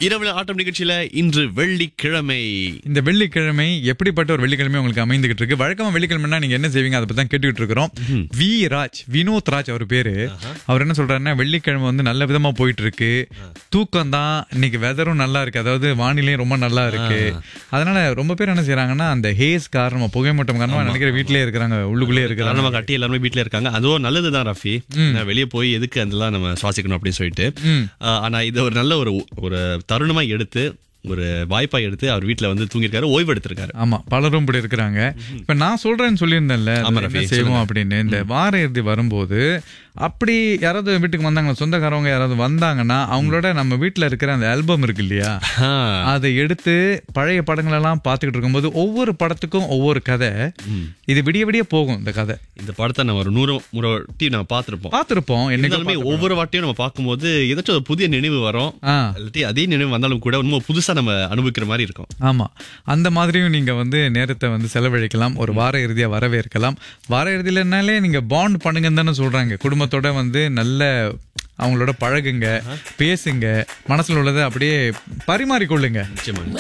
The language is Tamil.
இரவு ஆட்டம் நிகழ்ச்சியில இன்று வெள்ளிக்கிழமை. இந்த வெள்ளிக்கிழமை எப்படிப்பட்ட ஒரு வெள்ளிக்கிழமை உங்களுக்கு அமைந்துகிட்டு இருக்கு? வழக்கமா வெள்ளிக்கிழமைனா நீங்க என்ன செய்வீங்க, அதை பத்தி தான் கேட்டுக்கிட்டு இருக்கிறோம். வினோத் ராஜ் அவர் பேரு. அவர் என்ன சொல்றாருன்னா, வெள்ளிக்கிழமை வந்து நல்ல விதமா போயிட்டு இருக்கு, தூக்கம் தான், இன்னைக்கு வெதரும் நல்லா இருக்கு, அதாவது வானிலையும் ரொம்ப நல்லா இருக்கு. அதனால ரொம்ப பேர் என்ன செய்யறாங்கன்னா, அந்த ஹேஸ் காரணமா, புகைமூட்டம் காரணமா நினைக்கிற வீட்டிலேயே இருக்கிறாங்க, உள்ளுக்குள்ளே இருக்கிறாங்க, நம்ம கட்டி எல்லாருமே வீட்டுல இருக்காங்க. அதுவும் நல்லதுதான் ரஃபி. வெளியே போய் எதுக்கு அதெல்லாம் நம்ம சுவாசிக்கணும் அப்படின்னு சொல்லிட்டு. ஆனா இது ஒரு நல்ல ஒரு தருணமா எடுத்து, ஒரு வாய்ப்பா எடுத்து அவர் வீட்டுல வந்து தூங்கிருக்காரு, ஓய்வு எடுத்திருக்காரு. ஆமா, பலரும் இப்படி இருக்கிறாங்க. இப்ப நான் சொல்றேன்னு சொல்லியிருந்தேன்ல, என்ன செய்வோம் அப்படின்னு. இந்த வார இறுதி வரும்போது அப்படி யாராவது வீட்டுக்கு வந்தாங்க, சொந்தக்காரவங்க யாராவது வந்தாங்கன்னா, அவங்களோட நம்ம வீட்டுல இருக்கிற அந்த ஆல்பம் இருக்கு இல்லையா, அதை எடுத்து பழைய படங்கள் எல்லாம் பாத்துக்கிட்டு இருக்கும்போது ஒவ்வொரு படத்துக்கும் ஒவ்வொரு கதை, இது விடிய விடிய போகும். இந்த கதை, இந்த படத்தை நம்ம ஒரு 100 வாட்டி நம்ம பார்த்திருப்போம். என்னைக்குமே ஒவ்வொரு வாட்டியும் நம்ம பார்க்கும்போது ஏதாச்சும் ஒரு புதிய நினைவு வரும். அதே நினைவு வந்தாலும் கூட இன்னும் புதுசா நம்ம அனுபவிக்கிற மாதிரி இருக்கும். ஆமா, அந்த மாதிரியும் நீங்க வந்து நேரத்தை வந்து செலவழிக்கலாம். ஒரு வார இறுதியா வரவேற்கலாம். வார இறுதியிலனாலே நீங்க பாண்ட் பண்ணுங்கன்னு தானே சொல்றாங்க. குடும்பத்தோட வந்து நல்ல அவங்களோட பழகுங்க, பேசுங்க, மனசுல உள்ளதை அப்படியே பரிமாறிக்கொள்ளுங்க. நிச்சயமா.